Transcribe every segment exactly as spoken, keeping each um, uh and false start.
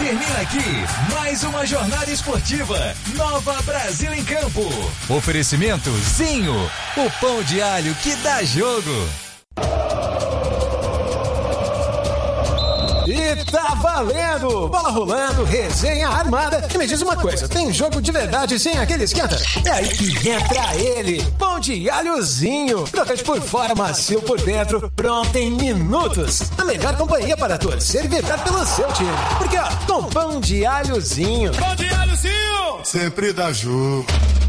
Termina aqui mais uma jornada esportiva. Nova Brasil em Campo. Oferecimento Zinho, o pão de alho que dá jogo. E tá valendo! Bola rolando, resenha armada. E me diz uma coisa, tem jogo de verdade sem aquele esquenta? É aí que entra ele, pão de alhozinho. Crocante por fora, macio por dentro, pronto em minutos. A melhor companhia para torcer e vibrar pelo seu time. Porque ó, com pão de alhozinho. Pão de alhozinho! Sempre dá jogo.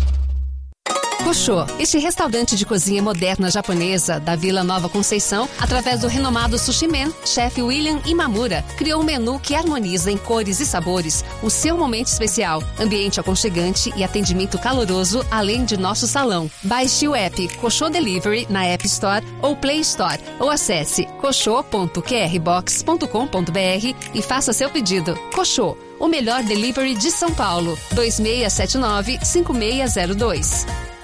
Koshô, este restaurante de cozinha moderna japonesa da Vila Nova Conceição, através do renomado Sushi Man, chefe William Imamura, criou um menu que harmoniza em cores e sabores o seu momento especial, ambiente aconchegante e atendimento caloroso, além de nosso salão. Baixe o app Koshô Delivery na App Store ou Play Store, ou acesse koshô ponto q r box ponto com ponto b r e faça seu pedido. Koshô, o melhor delivery de São Paulo. dois seis sete nove, cinco seis zero dois.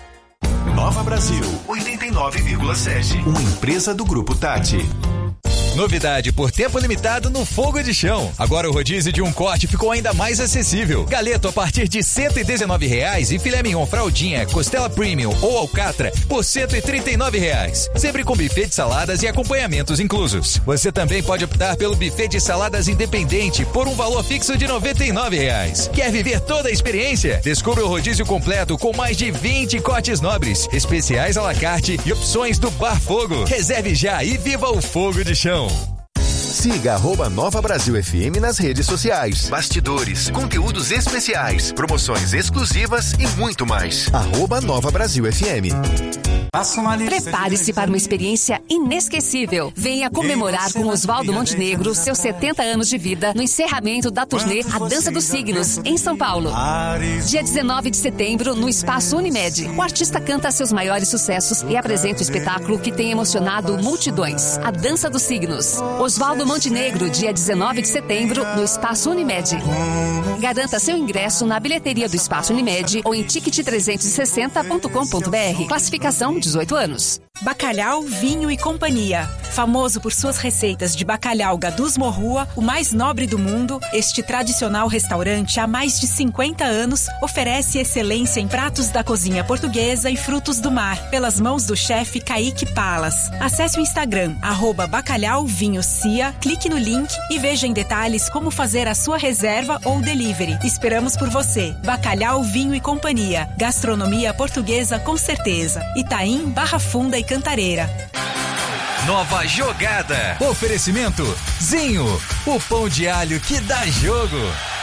Nova Brasil, oitenta e nove vírgula sete. Uma empresa do Grupo Tati. Novidade por tempo limitado no Fogo de Chão. Agora o rodízio de um corte ficou ainda mais acessível. Galeto a partir de cento e dezenove reais e filé mignon fraldinha, costela premium ou alcatra por cento e trinta e nove reais. Sempre com buffet de saladas e acompanhamentos inclusos. Você também pode optar pelo buffet de saladas independente por um valor fixo de noventa e nove reais. Quer viver toda a experiência? Descubra o rodízio completo com mais de vinte cortes nobres, especiais à la carte e opções do Bar Fogo. Reserve já e viva o Fogo de Chão. Siga arroba Nova Brasil F M nas redes sociais. Bastidores, conteúdos especiais, promoções exclusivas e muito mais. Arroba Nova Brasil F M. Prepare-se para uma experiência inesquecível. Venha comemorar com Oswaldo Montenegro seus setenta anos de vida no encerramento da turnê A Dança dos Signos, em São Paulo. Dia dezenove de setembro, no Espaço Unimed. O artista canta seus maiores sucessos e apresenta o espetáculo que tem emocionado multidões. A Dança dos Signos. Oswaldo Montenegro, dia dezenove de setembro, no Espaço Unimed. Garanta seu ingresso na bilheteria do Espaço Unimed ou em ticket trezentos e sessenta ponto com ponto b r. Classificação dezoito anos. Bacalhau, Vinho e Companhia. Famoso por suas receitas de bacalhau Gadus Morrua, o mais nobre do mundo, este tradicional restaurante há mais de cinquenta anos oferece excelência em pratos da cozinha portuguesa e frutos do mar, pelas mãos do chefe Kaique Palas. Acesse o Instagram, arroba Bacalhau Vinho Cia, clique no link e veja em detalhes como fazer a sua reserva ou delivery. Esperamos por você. Bacalhau, Vinho e Companhia. Gastronomia portuguesa com certeza. Itaim, Barra Funda e Cantareira. Nova jogada. Oferecimento Zinho, o pão de alho que dá jogo.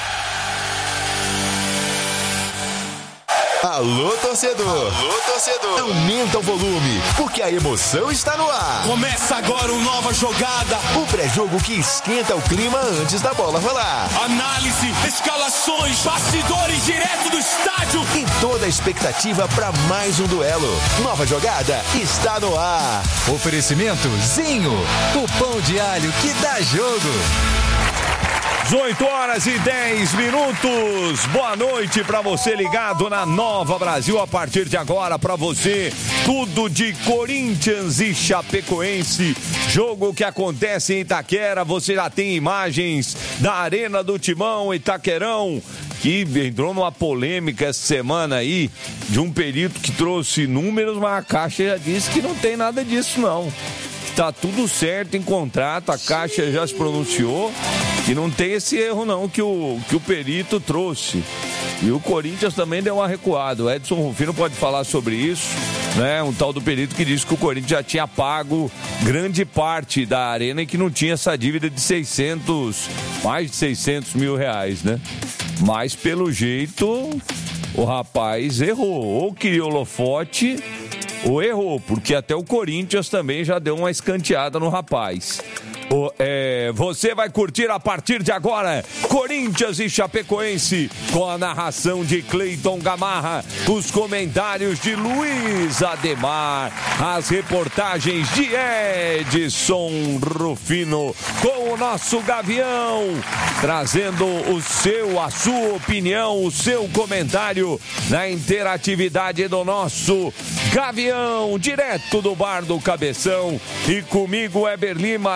Alô, torcedor! Alô, torcedor! Aumenta o volume, porque a emoção está no ar. Começa agora o Nova Jogada. O pré-jogo que esquenta o clima antes da bola rolar. Análise, escalações, bastidores direto do estádio. E toda a expectativa para mais um duelo. Nova Jogada está no ar. Oferecimento Zinho, o pão de alho que dá jogo. dezoito horas e dez minutos. Boa noite para você ligado na Nova Brasil. A partir de agora, para você, tudo de Corinthians e Chapecoense. Jogo que acontece em Itaquera. Você já tem imagens da Arena do Timão, Itaquerão, que entrou numa polêmica essa semana aí de um perito que trouxe números, mas a Caixa já disse que não tem nada disso, não. Tá tudo certo em contrato, a Caixa já se pronunciou e não tem esse erro não que o, que o perito trouxe. E o Corinthians também deu uma recuada. O Edson Rufino pode falar sobre isso, né? Um tal do perito que disse que o Corinthians já tinha pago grande parte da arena e que não tinha essa dívida de seiscentos, mais de seiscentos mil reais, né? Mas pelo jeito o rapaz errou, ou queria holofote ou errou, porque até o Corinthians também já deu uma escanteada no rapaz. O, é, você vai curtir a partir de agora Corinthians e Chapecoense com a narração de Cleiton Gamarra, os comentários de Luiz Ademar, as reportagens de Edson Rufino com o nosso Gavião, trazendo o seu, a sua opinião, o seu comentário na interatividade do nosso Gavião, direto do Bar do Cabeção. E comigo, Eber Lima, na abertura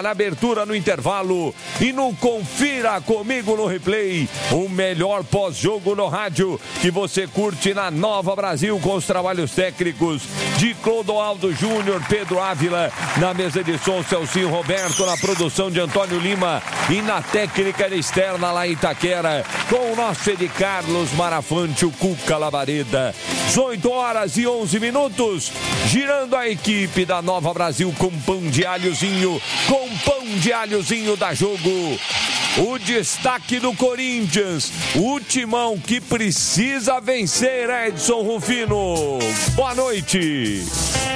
cobertura no intervalo e no Confira Comigo no Replay, o melhor pós-jogo no rádio que você curte na Nova Brasil, com os trabalhos técnicos de Clodoaldo Júnior, Pedro Ávila, na mesa de som Celcinho Roberto, na produção de Antônio Lima e na técnica externa lá em Itaquera, com o nosso Edi Carlos Marafante, o Cuca Labareda. dezoito horas e onze minutos, girando a equipe da Nova Brasil com pão de alhozinho, com pão de alhozinho da Jogo. O destaque do Corinthians, o timão que precisa vencer, Edson Rufino. Boa noite.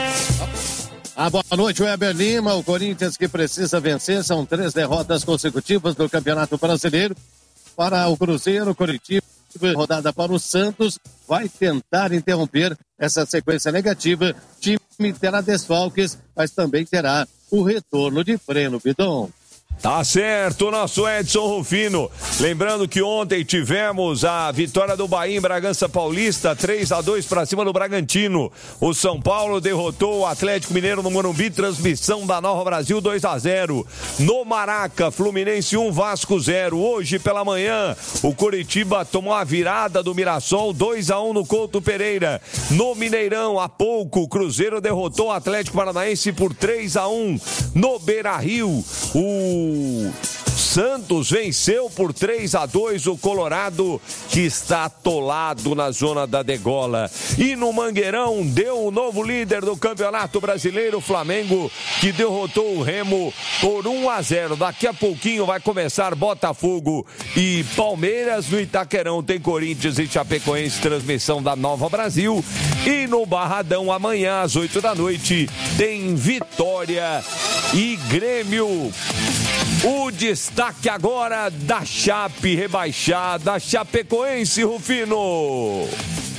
Ah, boa noite, Weber Lima. O Corinthians que precisa vencer, são três derrotas consecutivas no Campeonato Brasileiro. Para o Cruzeiro, Coritiba, rodada para o Santos, vai tentar interromper essa sequência negativa. O time terá desfalques, mas também terá o retorno de Breno Bidon. Tá certo, nosso Edson Rufino. Lembrando que ontem tivemos a vitória do Bahia em Bragança Paulista, três a dois para cima do Bragantino. O São Paulo derrotou o Atlético Mineiro no Morumbi, transmissão da Nova Brasil, dois a zero. No Maraca, Fluminense um, Vasco zero. Hoje pela manhã, o Coritiba tomou a virada do Mirassol, dois a um no Couto Pereira. No Mineirão, há pouco, o Cruzeiro derrotou o Atlético Paranaense por três a um. No Beira-Rio, o O Santos venceu por três a dois o Colorado, que está atolado na zona da degola. E no Mangueirão deu o novo líder do Campeonato Brasileiro, Flamengo, que derrotou o Remo por um a zero. Daqui a pouquinho vai começar Botafogo e Palmeiras. No Itaquerão tem Corinthians e Chapecoense, transmissão da Nova Brasil. E no Barradão, amanhã às oito da noite, tem Vitória e Grêmio. O destaque agora da Chape rebaixada, Chapecoense, Rufino.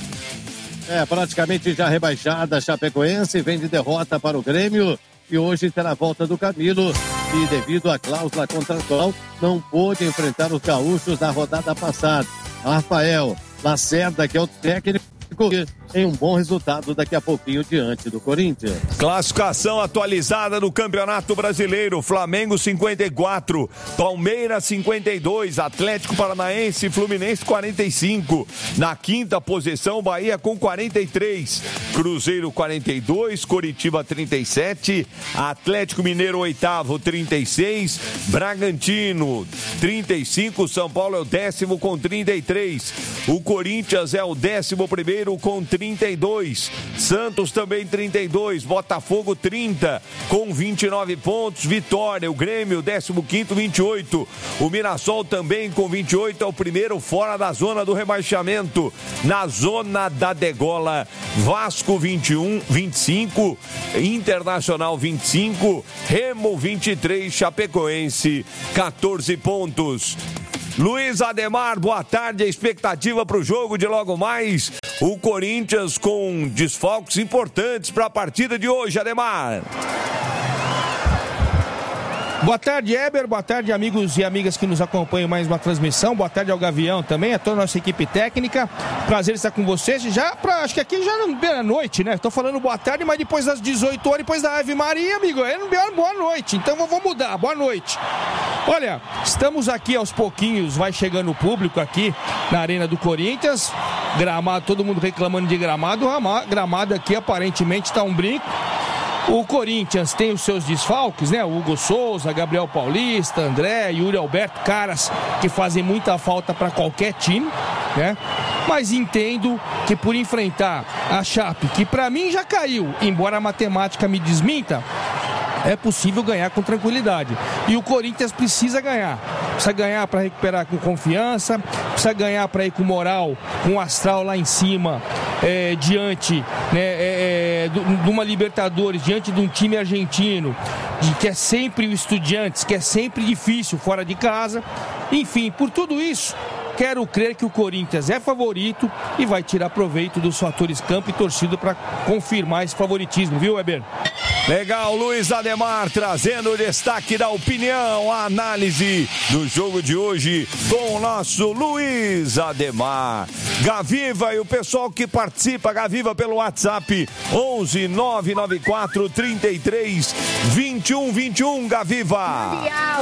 É, praticamente já rebaixada, Chapecoense vem de derrota para o Grêmio e hoje terá a volta do Camilo e devido à cláusula contratual não pôde enfrentar os gaúchos na rodada passada. Rafael Lacerda, que é o técnico, em um bom resultado daqui a pouquinho diante do Corinthians. Classificação atualizada do Campeonato Brasileiro: Flamengo cinquenta e quatro, Palmeiras cinquenta e dois, Atlético Paranaense e Fluminense quarenta e cinco. Na quinta posição, Bahia com quarenta e três, Cruzeiro quarenta e dois, Coritiba trinta e sete, Atlético Mineiro oitavo trinta e seis, Bragantino trinta e cinco, São Paulo é o décimo com trinta e três, o Corinthians é o décimo primeiro com trinta e dois, Santos também trinta e dois, Botafogo trinta com vinte e nove pontos, Vitória, o Grêmio décimo quinto, vinte e oito, o Mirassol também com vinte e oito, é o primeiro fora da zona do rebaixamento. Na zona da degola, Vasco vinte e um, vinte e cinco, Internacional vinte e cinco, Remo vinte e três, Chapecoense quatorze pontos. Luiz Ademar, boa tarde. A expectativa para o jogo de logo mais. O Corinthians com desfalques importantes para a partida de hoje, Ademar. Boa tarde, Eber. Boa tarde, amigos e amigas que nos acompanham mais uma transmissão. Boa tarde ao Gavião também, a toda a nossa equipe técnica. Prazer estar com vocês. Já, pra, acho que aqui já não é noite, né? Estou falando boa tarde, mas depois das dezoito horas, depois da Ave Maria, amigo, é boa noite. Então vou mudar. Boa noite. Olha, estamos aqui aos pouquinhos, vai chegando o público aqui na Arena do Corinthians. Gramado, todo mundo reclamando de gramado. Gramado aqui aparentemente está um brinco. O Corinthians tem os seus desfalques, né? O Hugo Souza, Gabriel Paulista, André, Yuri Alberto, caras que fazem muita falta para qualquer time, né? Mas entendo que por enfrentar a Chape, que para mim já caiu, embora a matemática me desminta, é possível ganhar com tranquilidade. E o Corinthians precisa ganhar. Precisa ganhar para recuperar com confiança, precisa ganhar para ir com moral, com o astral lá em cima, é, diante, né, é, é, de uma Libertadores, diante de um time argentino, de, que é sempre o Estudiantes, que é sempre difícil fora de casa. Enfim, por tudo isso, quero crer que o Corinthians é favorito e vai tirar proveito dos fatores campo e torcida para confirmar esse favoritismo, viu, Weber? Legal, Luiz Ademar trazendo o destaque da opinião, a análise do jogo de hoje com o nosso Luiz Ademar. Gaviva e o pessoal que participa, Gaviva pelo WhatsApp onze nove nove quatro, trinta e três, vinte e um, vinte e um, Gaviva.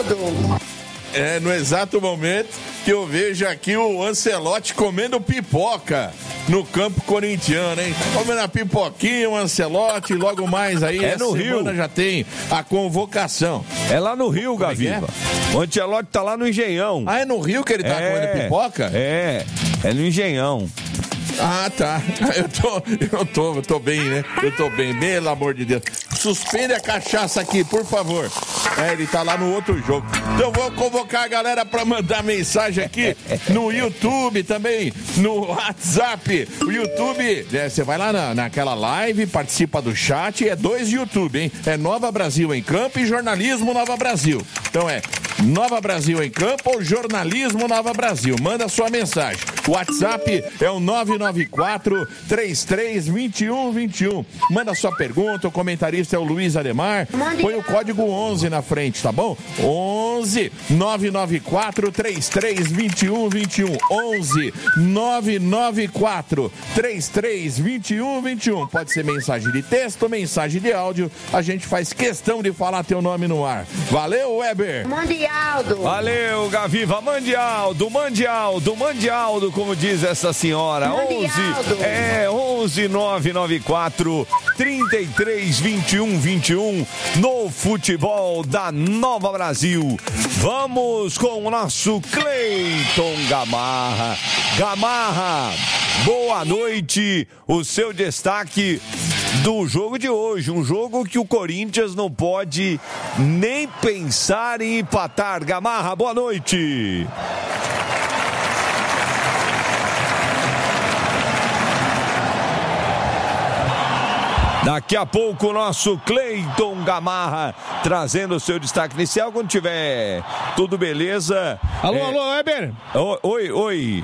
É, no exato momento que eu vejo aqui o Ancelotti comendo pipoca no campo corintiano, hein? Comendo a pipoquinha, o Ancelotti, logo mais aí, é no Rio. Já tem a convocação. É lá no Rio, Gaviva. É? O Ancelotti tá lá no Engenhão. Ah, é no Rio que ele tá é, comendo pipoca? É, é no Engenhão. Ah, tá. Eu tô, eu tô, eu tô bem, né? Eu tô bem, pelo amor de Deus. Suspende a cachaça aqui, por favor. É, ele tá lá no outro jogo. Então vou convocar a galera pra mandar mensagem aqui no YouTube também, no WhatsApp. O YouTube, né, você vai lá na, naquela live, participa do chat, é dois YouTube, hein? É Nova Brasil em Campo e Jornalismo Nova Brasil. Então é Nova Brasil em Campo ou Jornalismo Nova Brasil. Manda sua mensagem. O WhatsApp é o nove nove quatro, três três, dois um, dois um. Manda sua pergunta, o comentarista é o Luiz Ademar. Põe o código onze na frente, tá bom? onze nove nove quatro, três três, dois um, dois um. onze nove nove quatro, três três, dois um, dois um. Pode ser mensagem de texto, mensagem de áudio. A gente faz questão de falar teu nome no ar. Valeu, Weber! Mandialdo! Valeu, Gaviva! Mandialdo, Mandialdo, Mandialdo, como diz essa senhora. onze, é, onze nove nove quatro, trinta e três, vinte e um, vinte e um no futebol da Nova Brasil. Vamos com o nosso Cleiton Gamarra. Gamarra, boa noite. O seu destaque do jogo de hoje, um jogo que o Corinthians não pode nem pensar em empatar. Gamarra, boa noite. Daqui a pouco o nosso Cleiton Gamarra trazendo o seu destaque inicial. Quando tiver tudo beleza. Alô, é... alô, Weber. Oi, oi.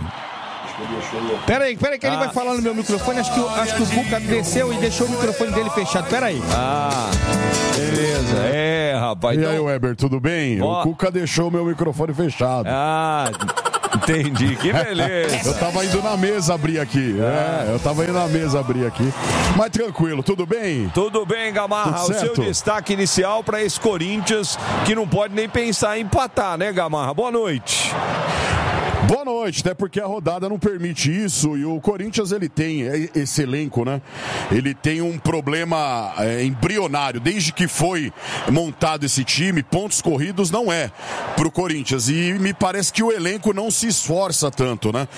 Pera aí, pera aí que ele ah. vai falar no meu microfone. Acho que, acho que o Cuca desceu e deixou o microfone dele fechado. Pera aí. Ah, beleza. É, rapaz. E então... aí, Weber, tudo bem? Ó... O Cuca deixou o meu microfone fechado. Ah, entendi. Que beleza. Eu tava indo na mesa abrir aqui. Ah. É, eu tava indo na mesa abrir aqui. Mas tranquilo, tudo bem? Tudo bem, Gamarra. O seu destaque inicial para esse Corinthians que não pode nem pensar em empatar, né, Gamarra? Boa noite. Boa noite, até porque a rodada não permite isso e o Corinthians ele tem esse elenco, né? Ele tem um problema é, embrionário, desde que foi montado esse time, pontos corridos não é pro Corinthians e me parece que o elenco não se esforça tanto, né?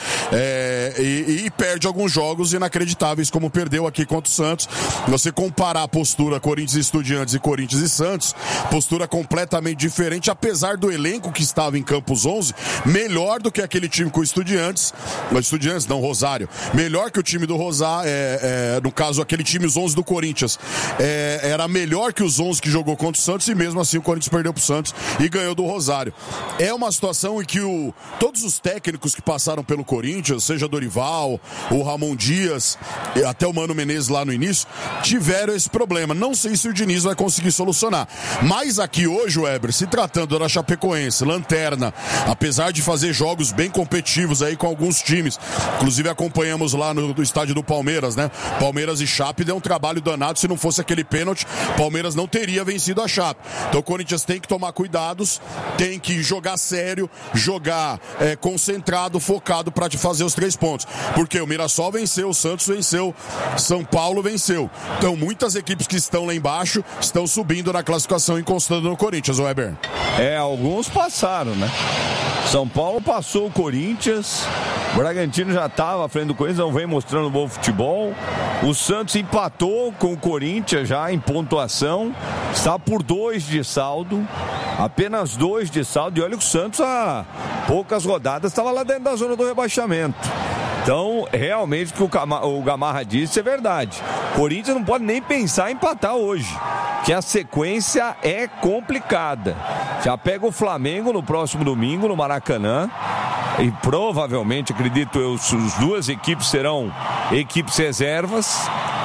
É, e, e perde alguns jogos inacreditáveis, como perdeu aqui contra o Santos. Você comparar a postura Corinthians e Estudiantes e Corinthians e Santos, postura completamente diferente, apesar do elenco que estava em Campos onze, melhor do que aquele time com Estudiantes, Estudiantes não, Rosário, melhor que o time do Rosário, é, é, no caso aquele time, os onze do Corinthians, é, era melhor que os onze que jogou contra o Santos e mesmo assim o Corinthians perdeu pro Santos e ganhou do Rosário. É uma situação em que o, todos os técnicos que passaram pelo Corinthians, seja Dorival, o Ramon Dias, até o Mano Menezes lá no início, tiveram esse problema. Não sei se o Diniz vai conseguir solucionar. Mas aqui hoje, Weber, se tratando da Chapecoense, lanterna, apesar de fazer jogos bem competitivos aí com alguns times, inclusive acompanhamos lá no, no estádio do Palmeiras, né? Palmeiras e Chape deu um trabalho danado, se não fosse aquele pênalti, Palmeiras não teria vencido a Chape. Então o Corinthians tem que tomar cuidados, tem que jogar sério, jogar é, concentrado, focado para te fazer os três pontos, porque o Mirassol venceu, o Santos venceu, São Paulo venceu. Então muitas equipes que estão lá embaixo estão subindo na classificação e encostando no Corinthians, Weber. É, alguns passaram, né? São Paulo passou o Corinthians, o Bragantino já estava à frente do Corinthians, não vem mostrando bom futebol. O Santos empatou com o Corinthians já em pontuação, está por dois de saldo, apenas dois de saldo. E olha que o Santos há poucas rodadas estava lá dentro da zona do rebaixamento. Então, realmente, o que o Gamarra disse é verdade. O Corinthians não pode nem pensar em empatar hoje, que a sequência é complicada. Já pega o Flamengo no próximo domingo, no Maracanã, e provavelmente, acredito eu, as duas equipes serão equipes reservas.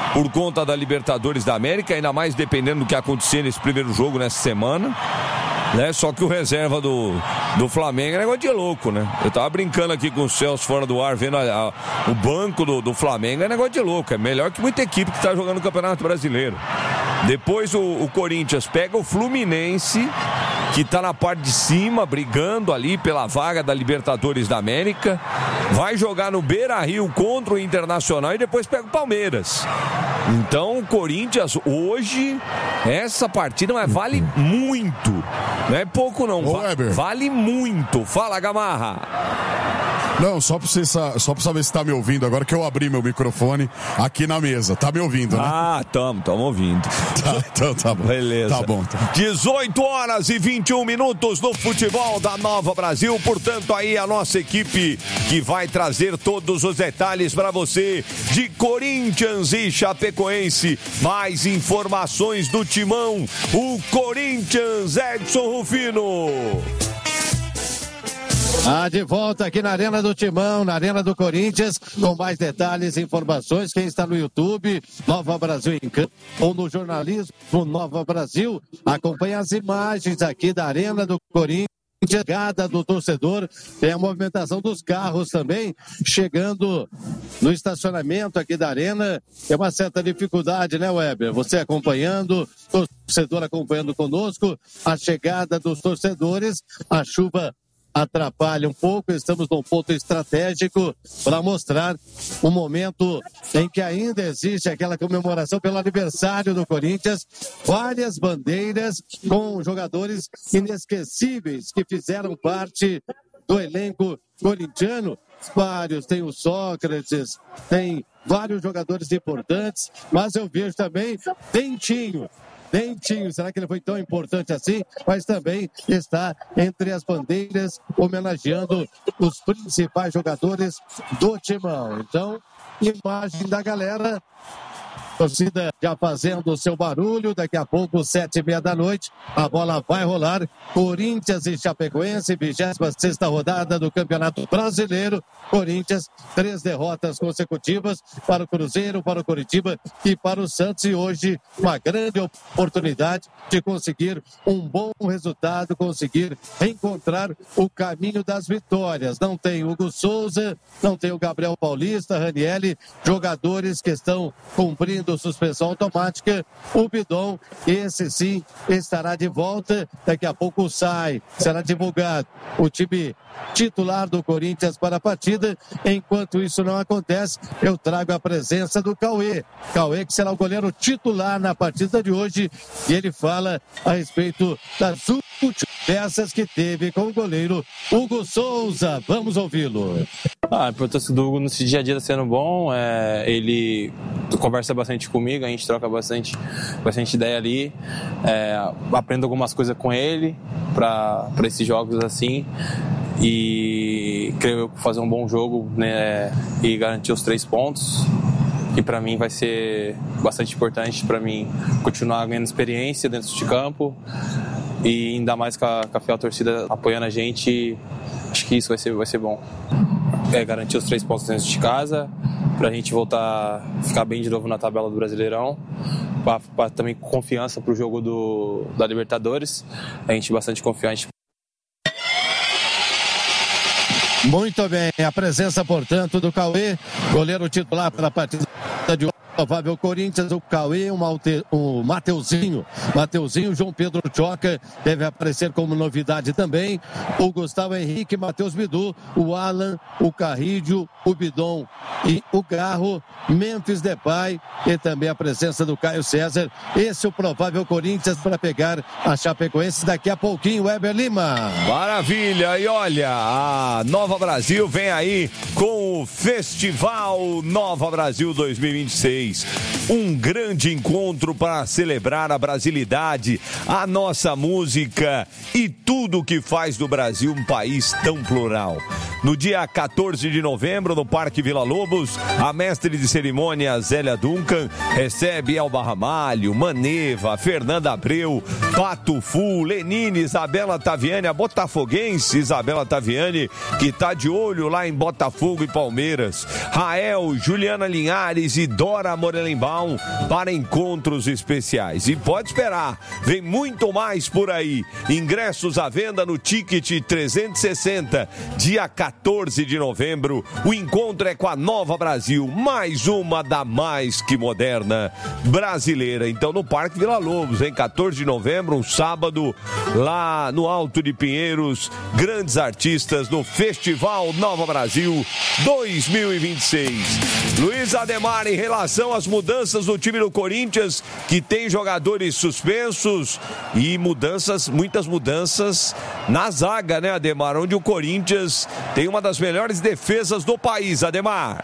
por conta da Libertadores da América, ainda mais dependendo do que acontecer nesse primeiro jogo, nessa semana. Né? Só que o reserva do, do Flamengo é negócio de louco, né? Eu tava brincando aqui com o Celso fora do ar, vendo a, a, o banco do, do Flamengo, é negócio de louco. É melhor que muita equipe que tá jogando no Campeonato Brasileiro. Depois o, o Corinthians pega o Fluminense, que tá na parte de cima, brigando ali pela vaga da Libertadores da América. Vai jogar no Beira-Rio contra o Internacional e depois pega o Palmeiras. Então o Corinthians hoje, essa partida mas vale muito. Não é pouco não, Ô, Va- vale muito. Fala, Gamarra. Não, só pra, você, só pra saber se tá me ouvindo agora, que eu abri meu microfone aqui na mesa. Tá me ouvindo, né? Ah, tamo, tamo ouvindo. Tá, então tá bom. Beleza. Tá bom. Tá. dezoito horas e vinte e um minutos no futebol da Nova Brasil. Portanto, aí a nossa equipe que vai trazer todos os detalhes para você de Corinthians e Chapecoense. Mais informações do Timão. O Corinthians, Edson Rufino. Ah, de volta aqui na Arena do Timão, na Arena do Corinthians, com mais detalhes e informações. Quem está no YouTube, Nova Brasil em Campo, ou no jornalismo Nova Brasil, acompanha as imagens aqui da Arena do Corinthians. Chegada do torcedor, tem a movimentação dos carros também, chegando no estacionamento aqui da Arena. É uma certa dificuldade, né, Weber? Você acompanhando, torcedor acompanhando conosco, a chegada dos torcedores, a chuva atrapalha um pouco, estamos num ponto estratégico para mostrar um momento em que ainda existe aquela comemoração pelo aniversário do Corinthians, várias bandeiras com jogadores inesquecíveis que fizeram parte do elenco corintiano. Vários, tem o Sócrates, tem vários jogadores importantes, mas eu vejo também Dentinho. Dentinho, será que ele foi tão importante assim? Mas também está entre as bandeiras, homenageando os principais jogadores do Timão. Então, imagem da galera, torcida já fazendo o seu barulho. Daqui a pouco, sete e meia da noite, a bola vai rolar. Corinthians e Chapecoense, vigésima sexta rodada do Campeonato Brasileiro. Corinthians, três derrotas consecutivas para o Cruzeiro, para o Coritiba e para o Santos. E hoje, uma grande oportunidade de conseguir um bom resultado, conseguir reencontrar o caminho das vitórias. Não tem Hugo Souza, não tem o Gabriel Paulista, Ranieri, jogadores que estão cumprindo suspensão automática. O Bidon, esse sim, estará de volta. Daqui a pouco sai, será divulgado o time titular do Corinthians para a partida. Enquanto isso não acontece, eu trago a presença do Cauê. Cauê que será o goleiro titular na partida de hoje, e ele fala a respeito das últimas peças que teve com o goleiro Hugo Souza. Vamos ouvi-lo. Ah, a importância do Hugo nesse dia a dia está sendo bom. É, ele conversa bastante comigo, a gente troca bastante, bastante ideia ali. É, aprendo algumas coisas com ele para esses jogos assim. E creio que fazer um bom jogo, né, e garantir os três pontos, que para mim vai ser bastante importante para mim continuar ganhando experiência dentro de campo, e ainda mais com a, com a fiel torcida apoiando a gente. Acho que isso vai ser, vai ser bom. É garantir os três pontos dentro de casa, para a gente voltar a ficar bem de novo na tabela do Brasileirão, para também confiança para o jogo do, da Libertadores. A gente bastante confiante. Muito bem, a presença, portanto, do Cauê, goleiro titular para a partida de hoje. Provável Corinthians, o Cauê, o, Malte, o Mateuzinho, Mateuzinho, João Pedro Choca deve aparecer como novidade também, o Gustavo Henrique, Matheus Bidu, o Alan, o Carrídio, o Bidon e o Garro, Memphis Depay e também a presença do Caio César. Esse é o provável Corinthians para pegar a Chapecoense daqui a pouquinho. Weber Lima. Maravilha, e olha, a Nova Brasil vem aí com o Festival Nova Brasil dois mil e vinte e seis. Um grande encontro para celebrar a brasilidade, a nossa música e tudo que faz do Brasil um país tão plural. no dia quatorze de novembro, no Parque Vila Lobos. A mestre de cerimônia, Zélia Duncan, recebe Elba Ramalho, Maneva, Fernanda Abreu, Pato Fu, Lenine, Isabela Taviani, a botafoguense Isabela Taviani, que tá de olho lá em Botafogo e Palmeiras. Rael, Juliana Linhares e Dora Morelenbaum para encontros especiais. E pode esperar, vem muito mais por aí. Ingressos à venda no Ticket trezentos e sessenta, dia quatorze de novembro. O encontro é com a Nova Brasil, mais uma da mais que moderna brasileira. Então, no Parque Vila Lobos, em quatorze de novembro, um sábado, lá no Alto de Pinheiros, grandes artistas no Festival Nova Brasil dois mil e vinte e seis. Luiz Ademar, em relação às mudanças no time do Corinthians, que tem jogadores suspensos e mudanças, muitas mudanças na zaga, né, Ademar? Onde o Corinthians tem uma das melhores defesas do país, Ademar.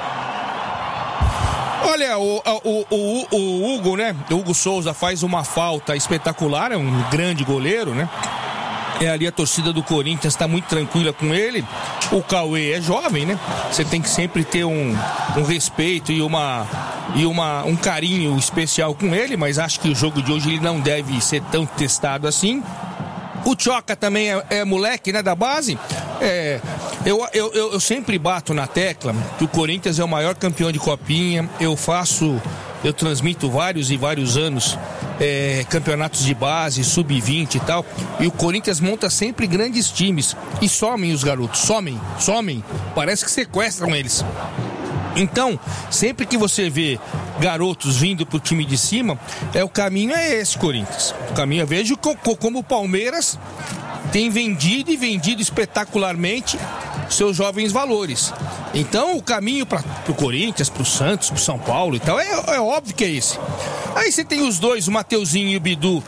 Olha, o, o, o, o Hugo, né? O Hugo Souza faz uma falta espetacular, é um grande goleiro, né? É, ali a torcida do Corinthians está muito tranquila com ele. O Cauê é jovem, né? Você tem que sempre ter um, um respeito e, uma, e uma, um carinho especial com ele, mas acho que o jogo de hoje ele não deve ser tão testado assim. O Tchoca também é, é moleque, né, da base. É, eu, eu, eu sempre bato na tecla que o Corinthians é o maior campeão de copinha. Eu faço, eu transmito vários e vários anos é, campeonatos de base, sub vinte e tal. E o Corinthians monta sempre grandes times. E somem os garotos, somem, somem. Parece que sequestram eles. Então, sempre que você vê garotos vindo pro time de cima, é o caminho é esse, Corinthians. O caminho eu vejo como o Palmeiras tem vendido e vendido espetacularmente seus jovens valores. Então, o caminho para o Corinthians, para o Santos, para o São Paulo e tal, é, é óbvio que é esse. Aí você tem os dois, o Mateuzinho e o Bidu.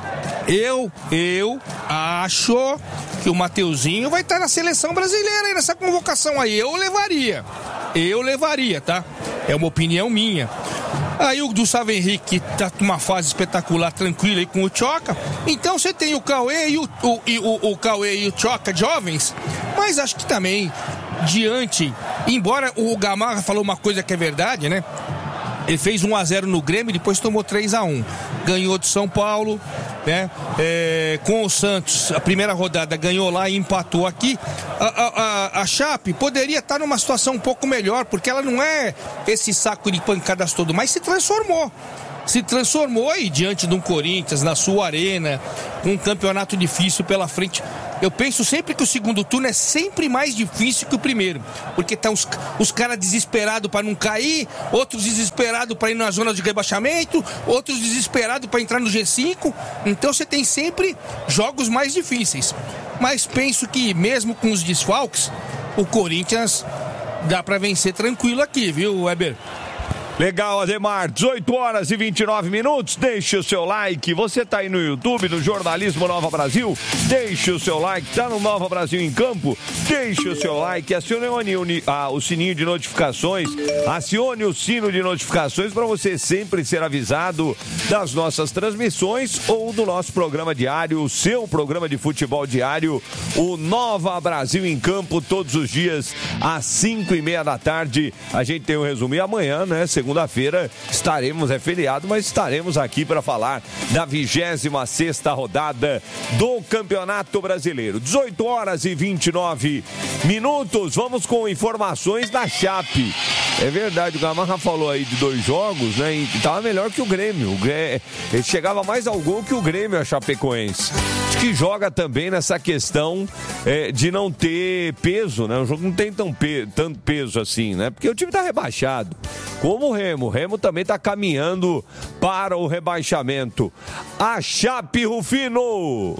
Eu, eu acho que o Mateuzinho vai estar na seleção brasileira aí, nessa convocação aí. Eu levaria. Eu levaria, tá? É uma opinião minha. Aí o Gustavo Henrique tá numa fase espetacular, tranquila aí com o Tchoca. Então você tem o Cauê e o, o, o, o Cauê e o Tchoca jovens, mas acho que também diante, embora o Gamarra falou uma coisa que é verdade, né? Ele fez um a zero no Grêmio e depois tomou três a um. Ganhou do São Paulo, né? É, com o Santos, a primeira rodada ganhou lá e empatou aqui. A, a, a, a Chape poderia estar numa situação um pouco melhor, porque ela não é esse saco de pancadas todo, mas se transformou. Se transformou e diante de um Corinthians, na sua arena, com um campeonato difícil pela frente. Eu penso sempre que o segundo turno é sempre mais difícil que o primeiro, porque tá os, os caras desesperados para não cair, outros desesperados para ir na zona de rebaixamento, outros desesperados para entrar no G cinco. Então você tem sempre jogos mais difíceis. Mas penso que mesmo com os desfalques, o Corinthians dá para vencer tranquilo aqui, viu, Weber? Legal, Ademar, dezoito horas e vinte e nove minutos, deixe o seu like, você tá aí no YouTube, no Jornalismo Nova Brasil, deixe o seu like, tá no Nova Brasil em Campo, deixe o seu like, acione ah, o sininho de notificações, acione o sino de notificações para você sempre ser avisado das nossas transmissões ou do nosso programa diário, o seu programa de futebol diário, o Nova Brasil em Campo, todos os dias às cinco e meia da tarde, a gente tem um resumo e amanhã, né, segunda-feira estaremos, é feriado, mas estaremos aqui para falar da vigésima sexta rodada do Campeonato Brasileiro. dezoito horas e vinte e nove minutos, vamos com informações da Chape. É verdade, o Gamarra falou aí de dois jogos, né, e tava melhor que o Grêmio. O Grêmio ele chegava mais ao gol que o Grêmio, a Chapecoense. Acho que joga também nessa questão é, de não ter peso, né, o jogo não tem tão pe- tanto peso assim, né, porque o time tá rebaixado. Como o Remo. O Remo também está caminhando para o rebaixamento. A Chape, Rufino!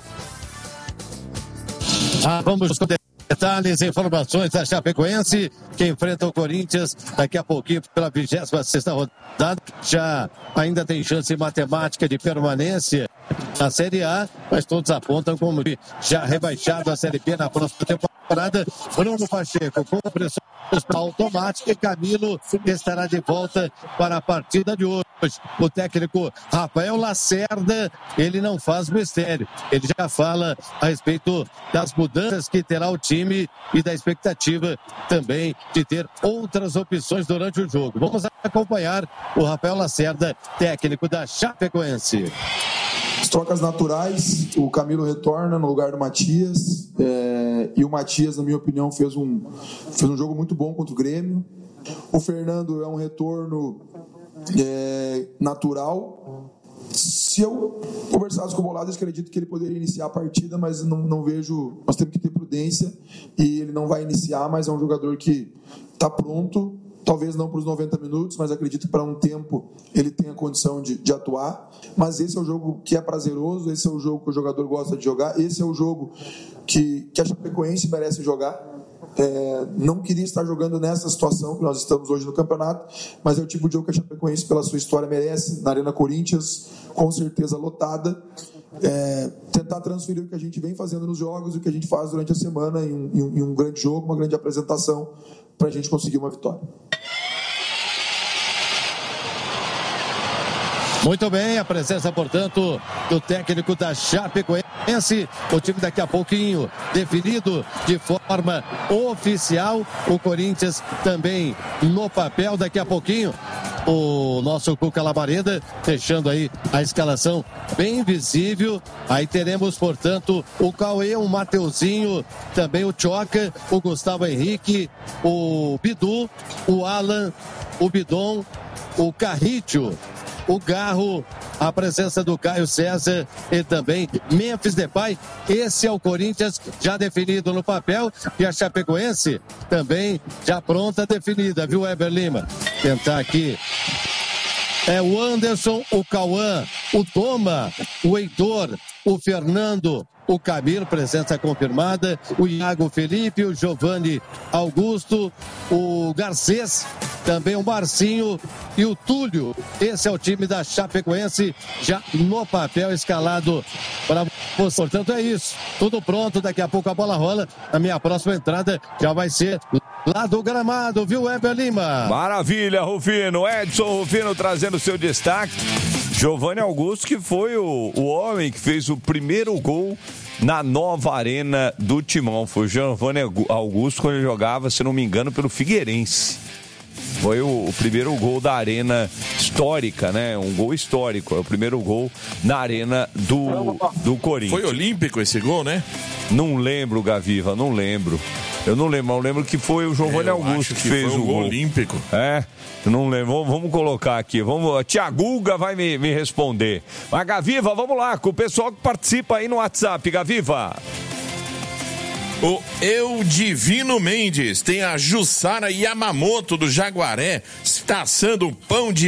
Ah, vamos com detalhes e informações da Chapecoense, que enfrenta o Corinthians daqui a pouquinho pela vigésima sexta rodada. Já ainda tem chance matemática de permanência na Série A, mas todos apontam como já rebaixado a Série B na próxima temporada. temporada. Bruno Pacheco com pressão automática e Camilo estará de volta para a partida de hoje. O técnico Rafael Lacerda, ele não faz mistério. Ele já fala a respeito das mudanças que terá o time e da expectativa também de ter outras opções durante o jogo. Vamos acompanhar o Rafael Lacerda, técnico da Chapecoense. As trocas naturais, o Camilo retorna no lugar do Matias, é, e o Matias, na minha opinião, fez um, fez um jogo muito bom contra o Grêmio. O Fernando é um retorno é, natural. Se eu conversasse com o Bolado, eu acredito que ele poderia iniciar a partida, mas não, não vejo. Nós temos que ter prudência e ele não vai iniciar, mas é um jogador que está pronto. Talvez não para os noventa minutos, mas acredito que para um tempo ele tenha condição de, de atuar. Mas esse é o jogo que é prazeroso, esse é o jogo que o jogador gosta de jogar, esse é o jogo que, que a Chapecoense merece jogar. É, não queria estar jogando nessa situação que nós estamos hoje no campeonato, mas é o tipo de jogo que a Chapecoense, pela sua história, merece. Na Arena Corinthians, com certeza lotada. É, tentar transferir o que a gente vem fazendo nos jogos e o que a gente faz durante a semana em um, em um, em um grande jogo, uma grande apresentação, para a gente conseguir uma vitória. Muito bem, a presença, portanto, do técnico da Chapecoense. O time daqui a pouquinho definido de forma oficial. O Corinthians também no papel daqui a pouquinho. O nosso Cuca Labareda deixando aí a escalação bem visível. Aí teremos, portanto, o Cauê, o Mateuzinho, também o Choca, o Gustavo Henrique, o Bidu, o Alan, o Bidon, o Carritio, o Garro, a presença do Caio César e também Memphis Depay. Esse é o Corinthians já definido no papel e a Chapecoense também já pronta, definida, viu, Weber Lima? Tentar aqui. É o Anderson, o Cauã, o Toma, o Heitor, o Fernando, o Camilo, presença confirmada, o Iago Felipe, o Giovanni Augusto, o Garcês, também o Marcinho e o Túlio. Esse é o time da Chapecoense já no papel escalado para você. Portanto, é isso. Tudo pronto. Daqui a pouco a bola rola. A minha próxima entrada já vai ser lá do gramado, viu, Weber Lima? Maravilha, Rufino. Edson Rufino trazendo seu destaque. Giovanni Augusto, que foi o, o homem que fez o primeiro gol na nova arena do Timão. Foi o Giovanni Augusto quando ele jogava, se não me engano, pelo Figueirense. Foi o, o primeiro gol da arena histórica, né? Um gol histórico. É o primeiro gol na arena do, do Corinthians. Foi olímpico esse gol, né? Não lembro, Gaviva, não lembro. Eu não lembro, eu lembro que foi o Giovanni Augusto que, que fez foi um o gol olímpico. É, eu não lembro. Vamos colocar aqui. Vamos, a Tia Guga vai me, me responder. Mas, Gaviva, vamos lá, com o pessoal que participa aí no WhatsApp, Gaviva. O Eudivino Mendes tem a Jussara Yamamoto do Jaguaré, está assando um pão de